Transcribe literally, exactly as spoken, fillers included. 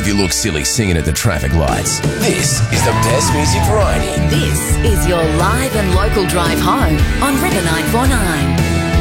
if you look silly singing at the traffic lights. This is the best music variety. This is your live and local drive home on River nine four nine.